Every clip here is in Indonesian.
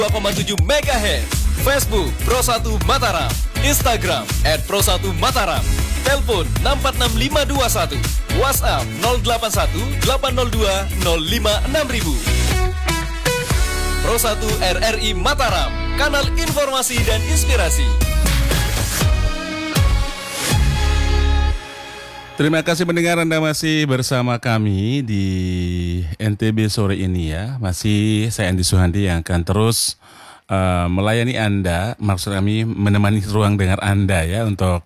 2,7 MHz. Facebook Pro1 Mataram. Instagram @Pro1Mataram. Telepon 646521. WhatsApp 081 802 056000. Pro1 RRI Mataram, kanal informasi dan inspirasi. Terima kasih pendengar, Anda masih bersama kami di NTB sore ini ya. Masih saya Andi Suhandi yang akan terus melayani Anda, maksud kami menemani ruang dengar Anda ya untuk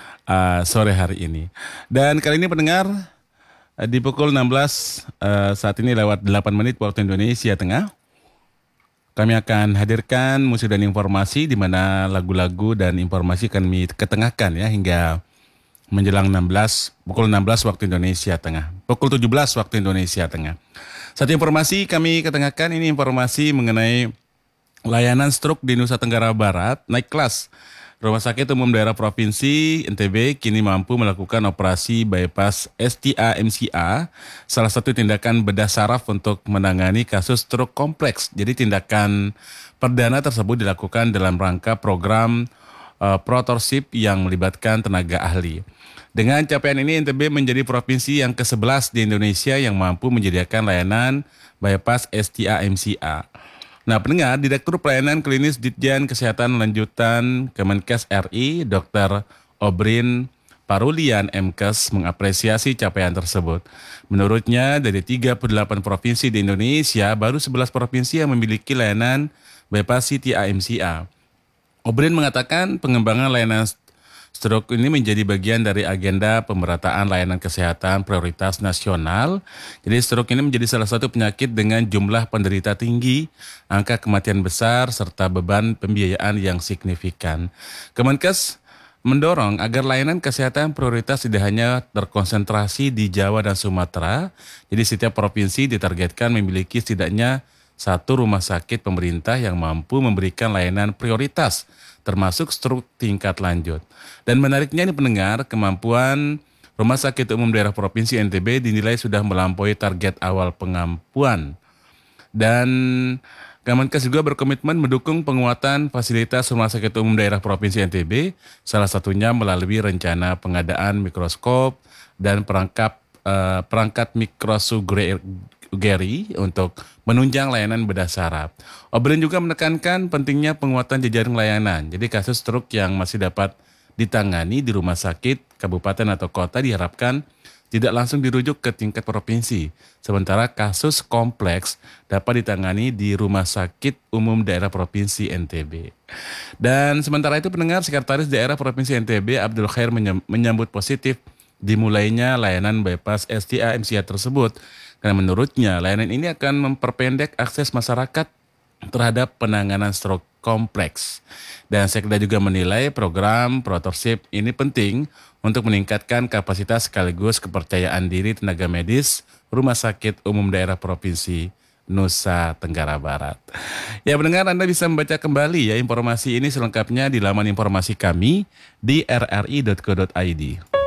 sore hari ini. Dan kali ini pendengar di pukul 16 saat ini lewat 8 menit waktu Indonesia Tengah, kami akan hadirkan musik dan informasi di mana lagu-lagu dan informasi kami ketengahkan ya hingga menjelang pukul 16 waktu Indonesia Tengah, pukul 17 waktu Indonesia Tengah. Satu informasi kami ketengahkan ini informasi mengenai layanan stroke di Nusa Tenggara Barat naik kelas. Rumah Sakit Umum Daerah Provinsi NTB kini mampu melakukan operasi bypass STA-MCA, salah satu tindakan bedah saraf untuk menangani kasus stroke kompleks. Jadi tindakan perdana tersebut dilakukan dalam rangka program Protorship yang melibatkan tenaga ahli. Dengan capaian ini NTB menjadi provinsi yang ke-11 di Indonesia yang mampu menyediakan layanan bypass STA-MCA. Nah, pendengar, Direktur Pelayanan Klinis Ditjen Kesehatan Lanjutan Kemenkes RI, Dr. Obrin Parulian MKes mengapresiasi capaian tersebut. Menurutnya, dari 38 provinsi di Indonesia, baru 11 provinsi yang memiliki layanan bypass STA-MCA. Obrin mengatakan pengembangan layanan stroke ini menjadi bagian dari agenda pemerataan layanan kesehatan prioritas nasional. Jadi stroke ini menjadi salah satu penyakit dengan jumlah penderita tinggi, angka kematian besar, serta beban pembiayaan yang signifikan. Kemenkes mendorong agar layanan kesehatan prioritas tidak hanya terkonsentrasi di Jawa dan Sumatera. Jadi setiap provinsi ditargetkan memiliki setidaknya satu rumah sakit pemerintah yang mampu memberikan layanan prioritas, termasuk stroke tingkat lanjut. Dan menariknya ini pendengar, kemampuan Rumah Sakit Umum Daerah Provinsi NTB dinilai sudah melampaui target awal pengampuan. Dan Kemenkes juga berkomitmen mendukung penguatan fasilitas Rumah Sakit Umum Daerah Provinsi NTB, salah satunya melalui rencana pengadaan mikroskop dan perangkat mikrosugeri untuk menunjang layanan bedah saraf. Obrin juga menekankan pentingnya penguatan jejaring layanan. Jadi kasus stroke yang masih dapat ditangani di rumah sakit, kabupaten atau kota diharapkan tidak langsung dirujuk ke tingkat provinsi. Sementara kasus kompleks dapat ditangani di Rumah Sakit Umum Daerah Provinsi NTB. Dan sementara itu pendengar, Sekretaris Daerah Provinsi NTB Abdul Khair menyambut positif dimulainya layanan bypass STA-MCA tersebut. Karena menurutnya layanan ini akan memperpendek akses masyarakat terhadap penanganan stroke kompleks. Dan Sekda juga menilai program Protorship ini penting untuk meningkatkan kapasitas sekaligus kepercayaan diri tenaga medis Rumah Sakit Umum Daerah Provinsi Nusa Tenggara Barat. Ya pendengar, Anda bisa membaca kembali ya informasi ini selengkapnya di laman informasi kami di rri.co.id.